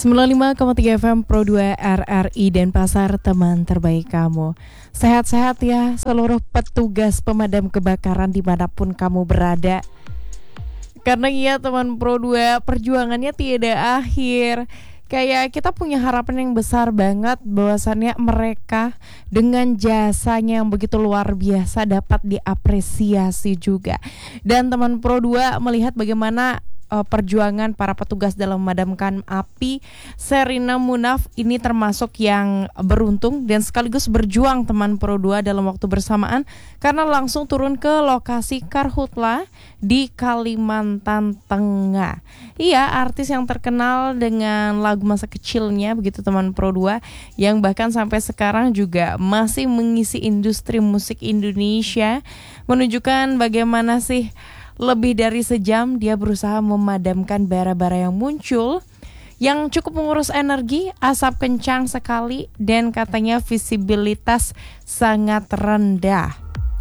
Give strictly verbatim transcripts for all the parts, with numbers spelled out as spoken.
sembilan puluh lima koma tiga F M Pro dua R R I Denpasar, teman terbaik kamu. Sehat-sehat ya seluruh petugas pemadam kebakaran dimanapun kamu berada. Karena iya teman Pro dua, perjuangannya tiada akhir. Kayak kita punya harapan yang besar banget bahwasannya mereka dengan jasanya yang begitu luar biasa dapat diapresiasi juga. Dan teman Pro dua melihat bagaimana uh, perjuangan para petugas dalam memadamkan api. Sherina Munaf ini termasuk yang beruntung dan sekaligus berjuang teman Pro dua dalam waktu bersamaan karena langsung turun ke lokasi karhutla di Kalimantan Tengah. Iya, artis yang terkenal dengan lagu masa kecilnya begitu teman Pro dua, yang bahkan sampai sekarang juga masih mengisi industri musik Indonesia, menunjukkan bagaimana sih lebih dari sejam dia berusaha memadamkan bara-bara yang muncul yang cukup menguras energi, asap kencang sekali dan katanya visibilitas sangat rendah.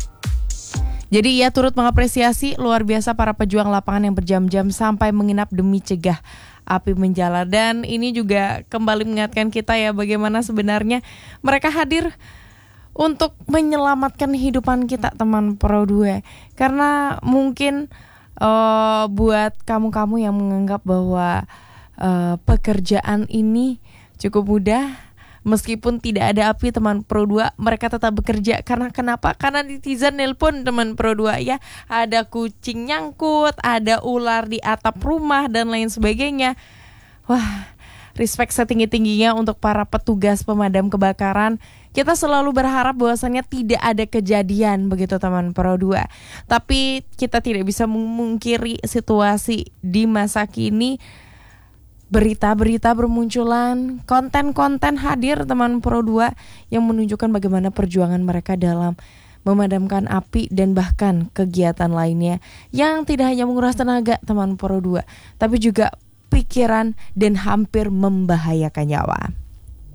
Jadi ia turut mengapresiasi luar biasa para pejuang lapangan yang berjam-jam sampai menginap demi cegah api menjalar. Dan ini juga kembali mengingatkan kita ya bagaimana sebenarnya mereka hadir untuk menyelamatkan kehidupan kita teman Pro dua. Karena mungkin uh, buat kamu-kamu yang menganggap bahwa uh, pekerjaan ini cukup mudah, meskipun tidak ada api teman Pro dua, mereka tetap bekerja. Karena kenapa? Karena netizen nelpon teman Pro dua ya. Ada kucing nyangkut, ada ular di atap rumah dan lain sebagainya. Wah, respect setinggi-tingginya untuk para petugas pemadam kebakaran. Kita selalu berharap bahwasannya tidak ada kejadian begitu teman Pro dua. Tapi kita tidak bisa memungkiri situasi di masa kini. Berita-berita bermunculan, konten-konten hadir teman Pro dua yang menunjukkan bagaimana perjuangan mereka dalam memadamkan api dan bahkan kegiatan lainnya yang tidak hanya menguras tenaga teman Pro dua, tapi juga pikiran dan hampir membahayakan nyawa.